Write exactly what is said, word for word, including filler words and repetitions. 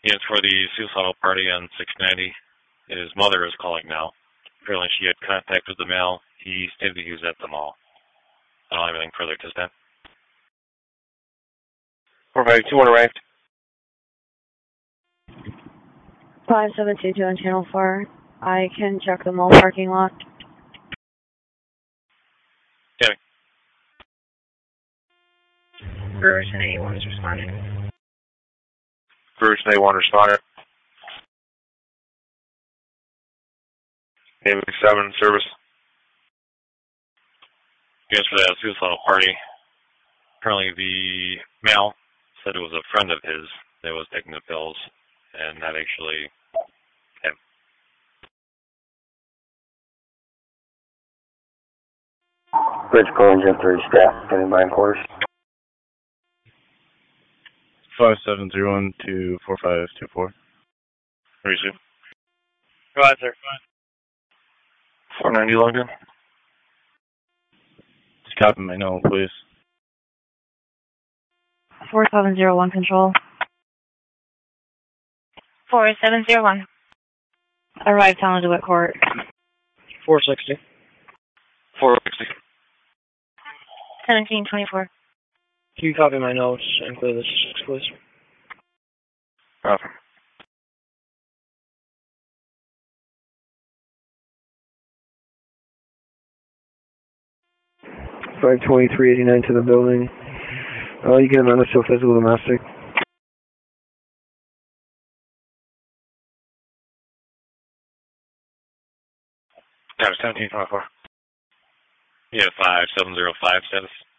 Yes, for the suicidal party on six ninety. His mother is calling now. Apparently she had contact with the mail. He stated he was at the mall. I don't have anything further to say. four five two one arrived. five seven two two on channel four. I can check the mall parking lot. Okay. Version eight one is responding. Version eight one responded. Name seven service. Yes, for that suicidal party. Apparently the male said it was a friend of his that was taking the pills, and not actually him. Bridge calling Gen three staff, getting by quarters. five seven zero one two four five two four. Receive. Go ahead, sir. four ninety logged in. Just copy my note, please. four seven zero one control. four seven zero one. Arrived San Luis Court. four sixty. four sixty. seventeen twenty-four. Can you copy my notes and clear this, please? Copy. five twenty-three eighty-nine to the building. Uh, you can amend still physical domestic. Got a seventeen twenty-four. Yeah, five seven zero five status.